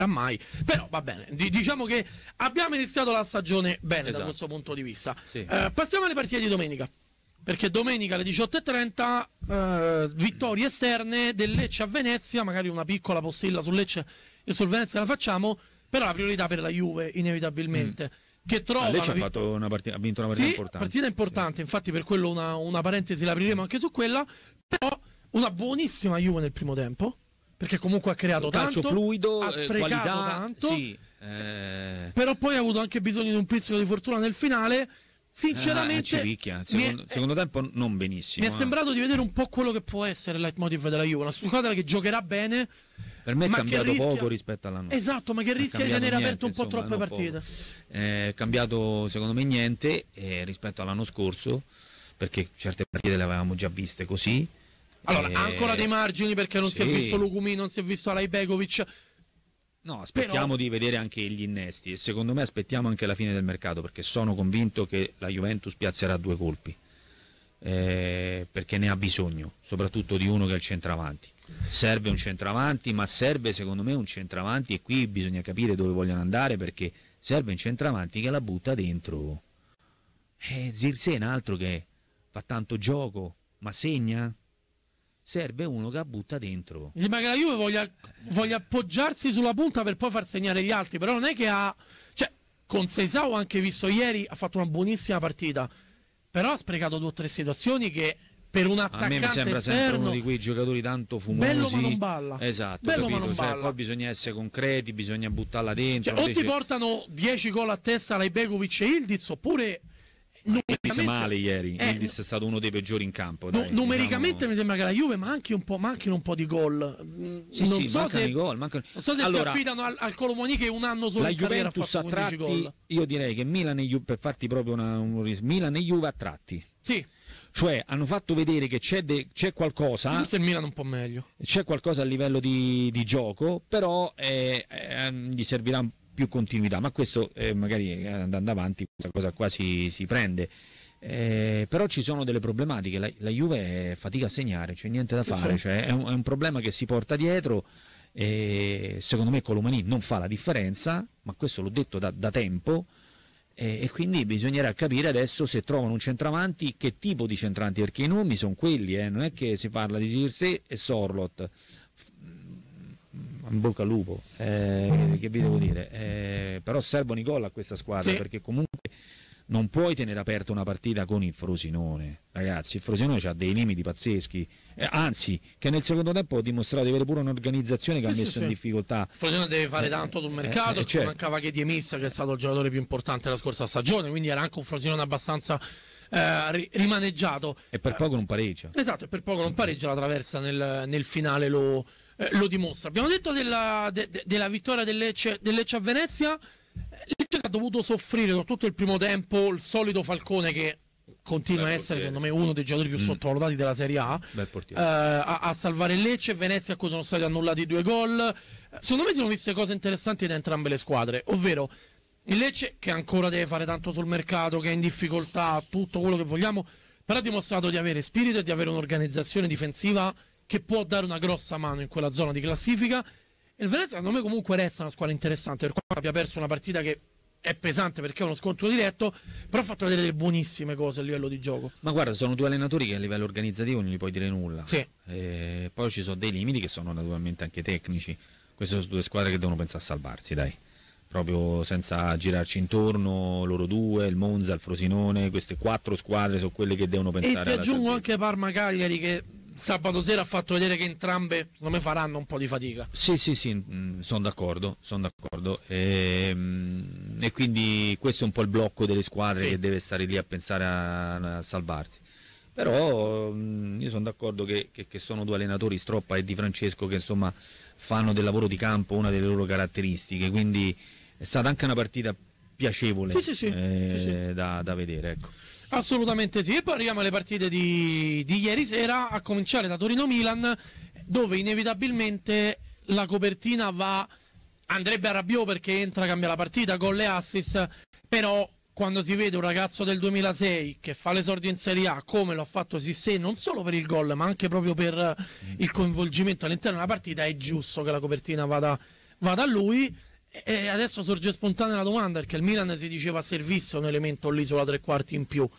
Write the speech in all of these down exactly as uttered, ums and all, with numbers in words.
mai, però va bene, D- diciamo che abbiamo iniziato la stagione bene, esatto, da questo punto di vista. Sì. Eh, passiamo alle partite di domenica, perché domenica alle diciotto e trenta eh, vittorie esterne del Lecce a Venezia, magari una piccola postilla sul Lecce e sul Venezia la facciamo, però la priorità per la Juve inevitabilmente. Mm. Che trova ah, Lecce una... ha, fatto una partita, ha vinto una partita sì, importante. partita importante, sì. Infatti per quello una, una parentesi la apriremo anche su quella, però una buonissima Juve nel primo tempo, perché comunque ha creato un tanto, calcio fluido, ha sprecato qualità, tanto, sì, eh... però poi ha avuto anche bisogno di un pizzico di fortuna nel finale. Sinceramente, ah, picchia. Secondo, è, secondo tempo non benissimo. Mi è eh. sembrato di vedere un po' quello che può essere il leitmotiv della Juve, una squadra che giocherà bene. Per me è ma cambiato rischia... poco rispetto all'anno. Esatto, ma che rischia di tenere aperte un po' troppe partite. È eh, cambiato secondo me niente eh, rispetto all'anno scorso, perché certe partite le avevamo già viste così. Allora, eh... ha ancora dei margini perché non sì. si è visto Lukumi, non si è visto Alajbegovic. No, aspettiamo Però... di vedere anche gli innesti e secondo me aspettiamo anche la fine del mercato, perché sono convinto che la Juventus piazzerà due colpi, eh, perché ne ha bisogno, soprattutto di uno che è il centravanti. Serve un centravanti, ma serve secondo me un centravanti, e qui bisogna capire dove vogliono andare, perché serve un centravanti che la butta dentro. Eh, Zirkzee è un altro che fa tanto gioco, ma segna? Serve uno che la butta dentro. Mi sembra che la Juve voglia, voglia appoggiarsi sulla punta per poi far segnare gli altri, però non è che ha... Cioè, con Seisao ho anche visto ieri, ha fatto una buonissima partita, però ha sprecato due o tre situazioni che... Per un attaccante a me mi sembra esterno, sempre uno di quei giocatori tanto fumosi. Bello ma non balla. Esatto, bello capito? Ma non cioè, balla. Poi bisogna essere concreti, bisogna buttarla dentro. Cioè, invece... o ti portano dieci gol a testa Alajbegovic e Ildiz, oppure numericamente male ieri. eh, Ildiz è stato uno dei peggiori in campo. No, dai, numericamente diciamo... mi sembra che la Juve manchi un po', manchino un po' di gol. Sì, non sì, so mancano se, i gol. Mancano... Non so se allora, si affidano al, al Colomoni che un anno solo la in carriera ha Juventus fatto a tratti, gol. io direi che Milan e Juve, per farti proprio una, un Milan e Juve a tratti. Sì. Cioè hanno fatto vedere che c'è, de- c'è qualcosa, forse il Milan un po' meglio, c'è qualcosa a livello di, di gioco, però eh, eh, gli servirà più continuità, ma questo eh, magari andando avanti questa cosa qua si, si prende, eh, però ci sono delle problematiche, la, la Juve fatica a segnare, c'è niente da fare, sì. Cioè, è, un, è un problema che si porta dietro, e secondo me Colomani non fa la differenza, ma questo l'ho detto da, da tempo. E quindi bisognerà capire adesso se trovano un centravanti, che tipo di centravanti, perché i nomi sono quelli, eh? Non è che si parla di Zirkzee e Sorloth, in bocca al lupo, eh, che vi devo dire, eh, però servono i gol a questa squadra, sì. Perché comunque non puoi tenere aperta una partita con il Frosinone, ragazzi, il Frosinone ha dei limiti pazzeschi, eh, anzi che nel secondo tempo ha dimostrato di avere pure un'organizzazione che sì, ha messo sì, in sì. difficoltà. Il Frosinone deve fare eh, tanto sul mercato, eh, eh, certo. Mancava che Diemis, che è stato il giocatore più importante della scorsa stagione, quindi era anche un Frosinone abbastanza eh, rimaneggiato. E per poco non pareggia. Esatto, e per poco non pareggia, la traversa nel, nel finale lo, eh, lo dimostra. Abbiamo detto della, de, de, della vittoria del Lecce, del Lecce a Venezia. Lecce ha dovuto soffrire per tutto il primo tempo il solito Falcone, che continua a essere secondo me uno dei giocatori più mm. sottovalutati della Serie A, eh, a, a salvare il Lecce. Venezia a cui sono stati annullati due gol. Secondo me si sono viste cose interessanti da entrambe le squadre, ovvero il Lecce che ancora deve fare tanto sul mercato, che è in difficoltà, tutto quello che vogliamo, però ha dimostrato di avere spirito e di avere un'organizzazione difensiva che può dare una grossa mano in quella zona di classifica. Il Venezia secondo me comunque resta una squadra interessante, per quanto abbia perso una partita che è pesante perché è uno scontro diretto, però ha fatto vedere delle buonissime cose a livello di gioco. Ma guarda, sono due allenatori che a livello organizzativo non gli puoi dire nulla, sì. E poi ci sono dei limiti che sono naturalmente anche tecnici. Queste sono due squadre che devono pensare a salvarsi, dai, proprio senza girarci intorno, loro due, il Monza, il Frosinone, queste quattro squadre sono quelle che devono pensare. E ti aggiungo anche Parma-Cagliari, che sabato sera ha fatto vedere che entrambe secondo me faranno un po' di fatica. Sì, sì, sì, sono d'accordo, sono d'accordo. E, e quindi questo è un po' il blocco delle squadre, sì, che deve stare lì a pensare a, a salvarsi. Però io sono d'accordo che, che, che sono due allenatori, Stroppa e Di Francesco, che insomma fanno del lavoro di campo una delle loro caratteristiche, quindi è stata anche una partita piacevole, sì, sì, sì. Eh, Sì, sì. Da, da vedere, ecco. Assolutamente sì. E poi arriviamo alle partite di, di ieri sera, a cominciare da Torino-Milan, dove inevitabilmente la copertina va, andrebbe a Rabiot perché entra, cambia la partita, gol e assist, però quando si vede un ragazzo del duemilasei che fa l'esordio in Serie A come lo ha fatto Cissé, non solo per il gol ma anche proprio per il coinvolgimento all'interno della partita, è giusto che la copertina vada, va da lui. E adesso sorge spontanea la domanda, perché il Milan si diceva servisse un elemento lì sulla tre quarti in più.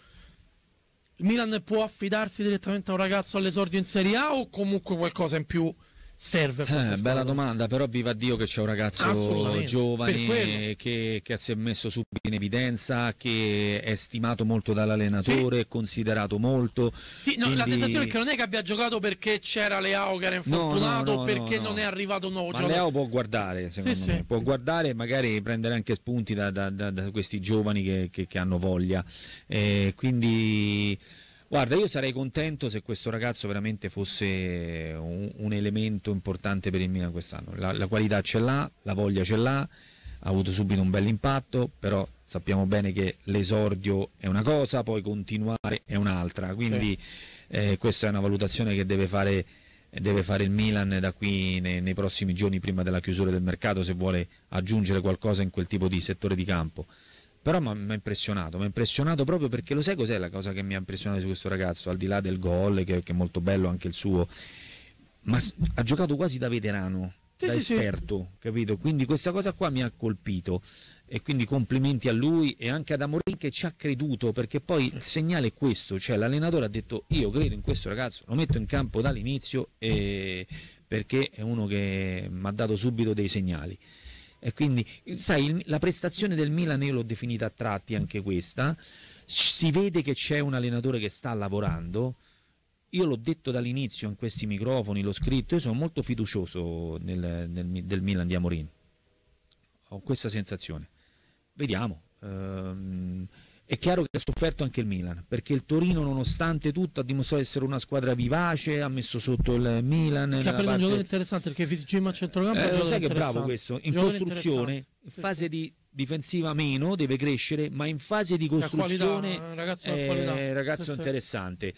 Il Milan può affidarsi direttamente a un ragazzo all'esordio in Serie A o comunque qualcosa in più serve? Eh, bella domanda, però viva Dio che c'è un ragazzo giovane che, che si è messo subito in evidenza, che è stimato molto dall'allenatore, sì. considerato molto. Sì, no, quindi... La sensazione è che non è che abbia giocato perché c'era Leao che era infortunato, no, no, no, perché no, no. non è arrivato un nuovo Ma giocatore. Leao può guardare, secondo sì, me, sì. può guardare e magari prendere anche spunti da, da, da, da questi giovani che, che, che hanno voglia. Eh, quindi... Guarda, io sarei contento se questo ragazzo veramente fosse un, un elemento importante per il Milan quest'anno. La, la qualità ce l'ha, la voglia ce l'ha, ha avuto subito un bel impatto, però sappiamo bene che l'esordio è una cosa, poi continuare è un'altra, quindi sì. eh, questa è una valutazione che deve fare, deve fare il Milan da qui nei, nei prossimi giorni prima della chiusura del mercato, se vuole aggiungere qualcosa in quel tipo di settore di campo. Però mi ha impressionato, mi ha impressionato proprio perché lo sai cos'è la cosa che mi ha impressionato su questo ragazzo, al di là del gol, che, che è molto bello anche il suo, ma ha giocato quasi da veterano, sì, da sì, esperto, sì. capito? Quindi questa cosa qua mi ha colpito e quindi complimenti a lui e anche ad Amorim che ci ha creduto, perché poi il segnale è questo, cioè l'allenatore ha detto io credo in questo ragazzo, lo metto in campo dall'inizio e... perché è uno che mi ha dato subito dei segnali. E quindi, sai, la prestazione del Milan io l'ho definita a tratti anche questa, si vede che c'è un allenatore che sta lavorando, io l'ho detto dall'inizio in questi microfoni, l'ho scritto, io sono molto fiducioso nel, nel, del Milan di Amorim, ho questa sensazione, vediamo. Ehm, È chiaro che ha sofferto anche il Milan, perché il Torino nonostante tutto ha dimostrato di essere una squadra vivace, ha messo sotto il Milan. Che ha preso parte... un giocatore interessante, perché Fisicima a centrocampo eh, lo sai che è bravo questo, in costruzione, in fase sì. di difensiva meno, deve crescere, ma in fase di costruzione qualità, ragazzo, è un ragazzo sì, interessante.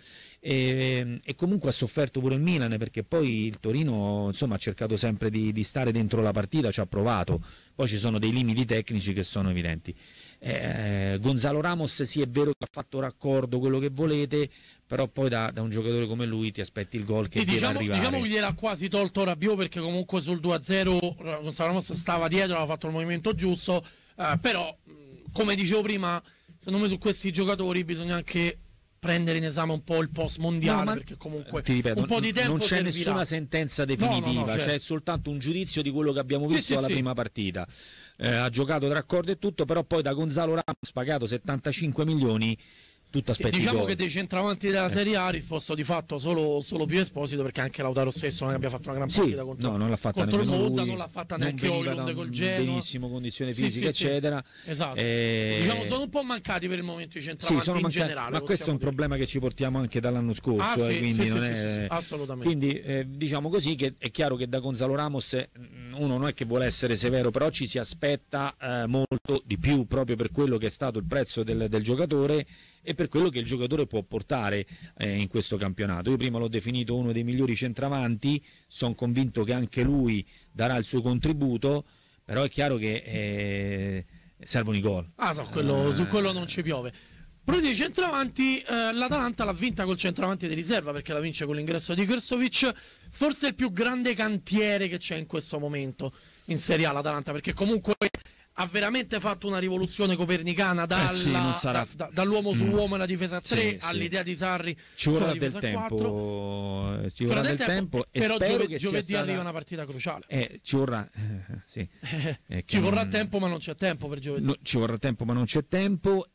E, e comunque ha sofferto pure il Milan, perché poi il Torino insomma ha cercato sempre di, di stare dentro la partita, ci ha provato, poi ci sono dei limiti tecnici che sono evidenti. Eh, Gonzalo Ramos sì è vero che ha fatto raccordo, quello che volete, però poi da, da un giocatore come lui ti aspetti il gol che sì, deve diciamo, arrivare. Diciamo che gliel'ha quasi tolto Rabiot, perché comunque sul due a zero Gonzalo Ramos stava dietro, aveva fatto il movimento giusto, eh, però come dicevo prima, secondo me su questi giocatori bisogna anche prendere in esame un po' il post mondiale, no, perché comunque ti ripeto, un po' di tempo non c'è servirà. Nessuna sentenza definitiva, no, no, no, certo. C'è soltanto un giudizio di quello che abbiamo visto sì, alla sì, prima sì. partita. Eh, ha giocato tra accordo e tutto, però poi da Gonzalo Ramos pagato settantacinque milioni, tutto aspetti diciamo gol. Che dei centravanti della Serie A ha risposto di fatto solo, solo più Esposito, perché anche Lautaro stesso non abbia fatto una gran partita sì, contro, no, non l'ha fatta contro il Monza, lui, non l'ha fatta neanche Højlund col Genoa, benissimo, condizione fisica sì, sì, eccetera sì. Esatto. E... diciamo sono un po' mancati per il momento i centravanti sì, sono in mancati, generale, ma questo è un dire. problema che ci portiamo anche dall'anno scorso, ah, eh, sì, quindi sì, non sì, è... sì, sì, assolutamente. Quindi eh, diciamo così che è chiaro che da Gonzalo Ramos uno non è che vuole essere severo, però ci si aspetta eh, molto di più, proprio per quello che è stato il prezzo del, del giocatore e per quello che il giocatore può portare eh, in questo campionato. Io prima l'ho definito uno dei migliori centravanti, sono convinto che anche lui darà il suo contributo, però è chiaro che eh, servono i gol. Ah, so, quello, eh... su quello non ci piove. Però dei centravanti, eh, l'Atalanta l'ha vinta col centravanti di riserva, perché la vince con l'ingresso di Krstovic, forse il più grande cantiere che c'è in questo momento in Serie A l'Atalanta, perché comunque ha veramente fatto una rivoluzione copernicana dalla, eh sì, sarà... da, da, dall'uomo su uomo e la difesa tre sì, all'idea sì. di Sarri ci vorrà del tempo, ci vorrà del tempo, tempo e però spero giove, che giovedì sia stata... arriva una partita cruciale eh, ci vorrà eh, sì. eh, ci vorrà non... tempo ma non c'è tempo per giovedì no, ci vorrà tempo ma non c'è tempo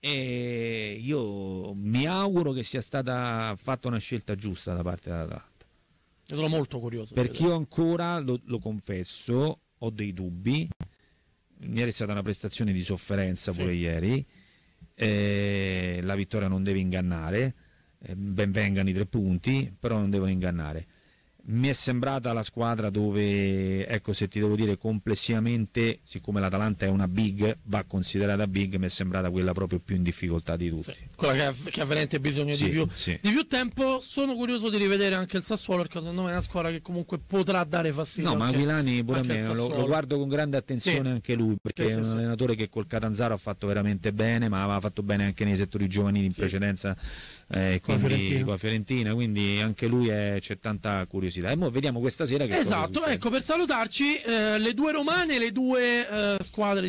e io mi auguro che sia stata fatta una scelta giusta da parte dell'Atalanta. Io sono molto curioso perché io ancora lo, lo confesso, ho dei dubbi. Ieri è stata una prestazione di sofferenza pure sì. ieri, eh, la vittoria non deve ingannare, eh, ben vengano i tre punti, però non devono ingannare. Mi è sembrata la squadra dove, ecco, se ti devo dire complessivamente, siccome l'Atalanta è una big, va considerata big, mi è sembrata quella proprio più in difficoltà di tutti. Sì, quella che ha, che ha veramente bisogno sì, di, più, sì. di più tempo. Sono curioso di rivedere anche il Sassuolo, perché secondo me è una squadra che comunque potrà dare fastidio. No, ma Aquilani pure a me, lo, lo guardo con grande attenzione sì. anche lui, perché sì, è un sì, allenatore che col Catanzaro ha fatto veramente bene, ma aveva fatto bene anche nei settori giovanili in sì. precedenza, eh, quindi, con la Fiorentina, quindi anche lui è, c'è tanta curiosità. curiosità. E mo vediamo questa sera che esatto, ecco, per salutarci eh, le due romane, le due eh, squadre